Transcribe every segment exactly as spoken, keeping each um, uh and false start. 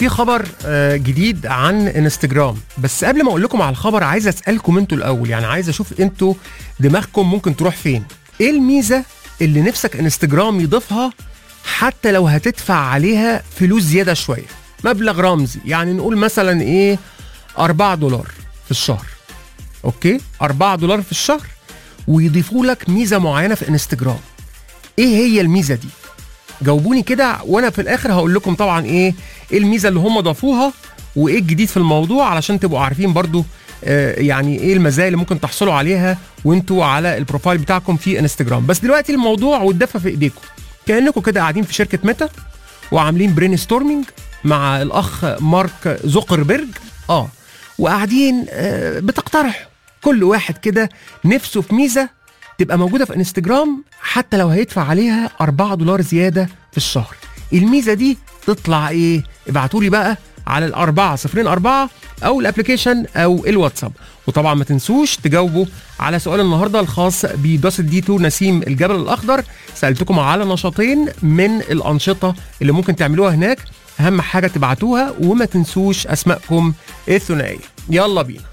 في خبر آه، جديد عن انستجرام. بس قبل ما اقول لكم على الخبر عايز اسالكم انتوا الاول، يعني عايز اشوف انتوا دماغكم ممكن تروح فين. ايه الميزه اللي نفسك انستجرام يضيفها حتى لو هتدفع عليها فلوس زياده شويه، مبلغ رمزي، يعني نقول مثلا ايه أربعة دولار في الشهر. اوكي، أربعة دولار في الشهر ويضيفوا لك ميزه معينه في انستجرام. ايه هي الميزه دي؟ جاوبوني كده وانا في الاخر هقول لكم طبعا ايه ايه الميزه اللي هم ضافوها وايه الجديد في الموضوع، علشان تبقوا عارفين برضو آه يعني ايه المزايا اللي ممكن تحصلوا عليها وانتوا على البروفايل بتاعكم في انستجرام. بس دلوقتي الموضوع والدفه في ايديكم، كانكم كده قاعدين في شركه ميتا وعاملين برين ستورمينج مع الاخ مارك زوكربيرج اه وقاعدين آه بتقترحوا كل واحد كده نفسه في ميزه تبقى موجوده في انستجرام حتى لو هيدفع عليها أربعة دولار زياده في الشهر. الميزه دي تطلع ايه؟ ابعتوا لي بقى على الأربعة صفرين أربعة او الابلكيشن او الواتساب. وطبعا ما تنسوش تجاوبوا على سؤال النهارده الخاص بدوسة دي تو نسيم الجبل الاخضر. سالتكم على نشاطين من الانشطه اللي ممكن تعملوها هناك، اهم حاجه تبعتوها وما تنسوش اسماءكم الثنائيه. يلا بينا.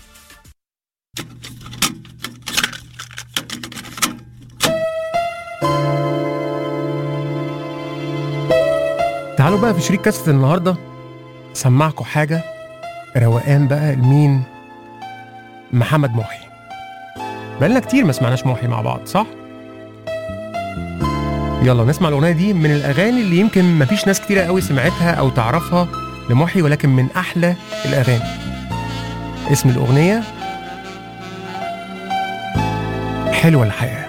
تعالوا بقى في شريك كاسة النهارده سمعكم حاجه روقان بقى لمين؟ محمد محي. بقالنا كتير ما سمعناش محي مع بعض، صح؟ يلا نسمع الاغنيه دي من الاغاني اللي يمكن مفيش ناس كتيره قوي سمعتها او تعرفها لمحي، ولكن من احلى الاغاني. اسم الاغنيه حلوه الحياه.